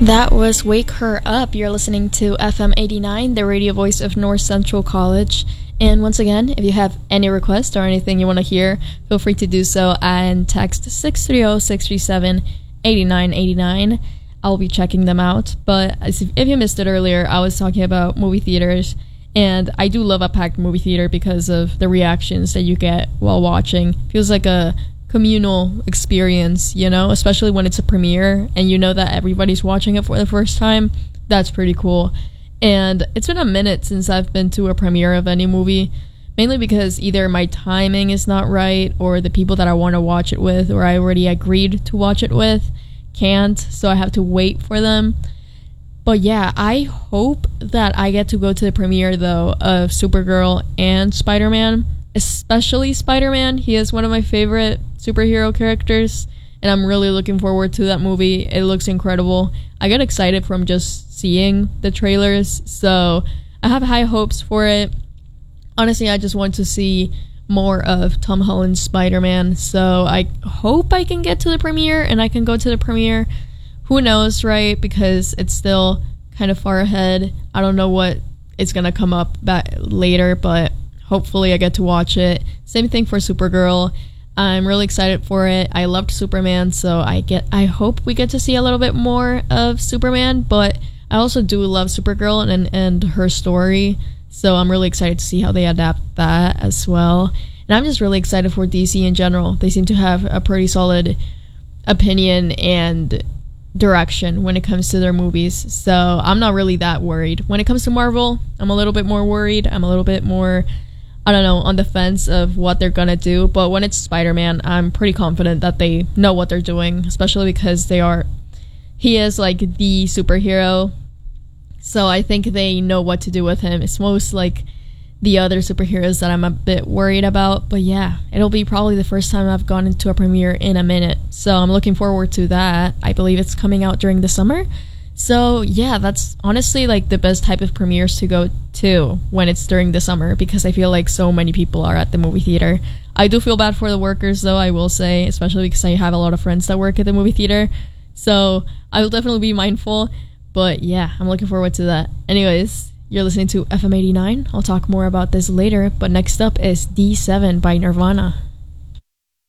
That was Wake Her Up. You're listening to FM 89, the radio voice of North Central College. And once again, if you have any requests or anything you want to hear, feel free to do so and text 630-637-8989. I'll be checking them out. But if you missed it earlier, I was talking about movie theaters. And I do love a packed movie theater because of the reactions that you get while watching. Feels like a communal experience, you know, especially when it's a premiere and you know that everybody's watching it for the first time. That's pretty cool. And it's been a minute since I've been to a premiere of any movie, mainly because either my timing is not right or the people that I want to watch it with or I already agreed to watch it with can't, so I have to wait for them. But yeah, I hope that I get to go to the premiere though of Supergirl and Spider-Man, especially Spider-Man. He is one of my favorite superhero characters, and I'm really looking forward to that movie. It looks incredible. I get excited from just seeing the trailers, so I have high hopes for it. Honestly, I just want to see more of Tom Holland's Spider-Man, so I hope I can get to the premiere and I can go to the premiere. Who knows, right? Because it's still kind of far ahead. I don't know what is going to come up back later, but hopefully I get to watch it. Same thing for Supergirl. I'm really excited for it. I loved Superman, so I hope we get to see a little bit more of Superman, but I also do love Supergirl and her story, so I'm really excited to see how they adapt that as well. And I'm just really excited for DC in general. They seem to have a pretty solid opinion and direction when it comes to their movies, so I'm not really that worried. When it comes to Marvel, I'm a little bit more worried. I'm a little bit more, I don't know, on the fence of what they're gonna do. But when it's Spider-Man, I'm pretty confident that they know what they're doing, especially because he is like the superhero, so I think they know what to do with him. It's most like the other superheroes that I'm a bit worried about. But yeah, it'll be probably the first time I've gone into a premiere in a minute, so I'm looking forward to that. I believe it's coming out during the summer. So yeah, that's honestly like the best type of premieres to go to when it's during the summer, because I feel like so many people are at the movie theater. I do feel bad for the workers though, I will say, especially because I have a lot of friends that work at the movie theater, so I will definitely be mindful. But yeah, I'm looking forward to that. Anyways, you're listening to FM 89. I'll talk more about this later, but next up is D7 by Nirvana.